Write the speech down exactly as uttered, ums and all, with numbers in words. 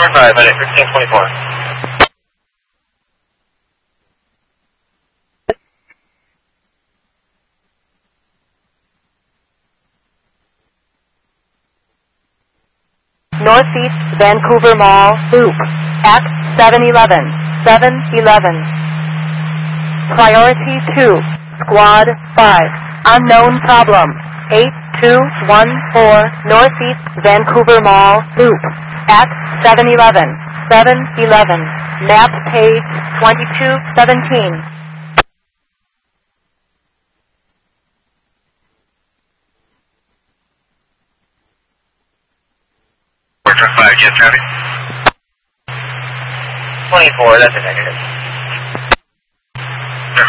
five, minute fifteen twenty-four. Northeast Vancouver Mall, Loop, at seven eleven, seven eleven. Priority two, Squad five, unknown problem, eight two one four Northeast Vancouver Mall, Loop, at seven eleven, seven eleven. Map page twenty-two seventeen. four five, yes, copy. twenty-four, that's a negative.